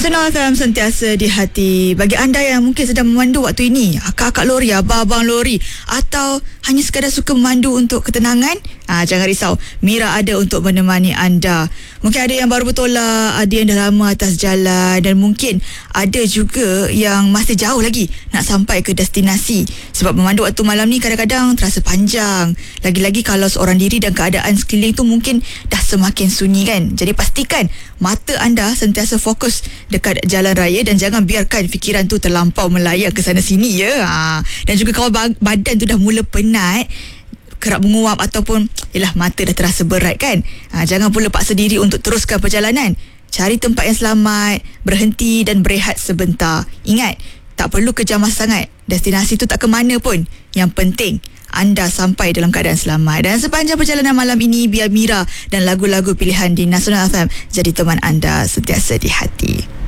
Nasional FM sentiasa di hati. Bagi anda yang mungkin sedang memandu waktu ini, akak-akak lori, abang-abang lori, atau hanya sekadar suka memandu untuk ketenangan, jangan risau, Mira ada untuk menemani anda. Mungkin ada yang baru bertolak, ada yang dah lama atas jalan, dan mungkin ada juga yang masih jauh lagi nak sampai ke destinasi. Sebab memandu waktu malam ni kadang-kadang terasa panjang, lagi-lagi kalau seorang diri dan keadaan sekeliling tu mungkin dah semakin sunyi kan. Jadi pastikan mata anda sentiasa fokus dekat jalan raya dan jangan biarkan fikiran tu terlampau melayang ke sana sini ya. Dan juga kalau badan tu dah mula penat, kerap menguap ataupun mata dah terasa berat kan, jangan pula paksa diri untuk teruskan perjalanan. Cari tempat yang selamat, berhenti dan berehat sebentar. Ingat, tak perlu kejar masa sangat. Destinasi tu tak ke mana pun. Yang penting anda sampai dalam keadaan selamat. Dan sepanjang perjalanan malam ini, biar Mira dan lagu-lagu pilihan di Nasional FM jadi teman anda sentiasa di hati.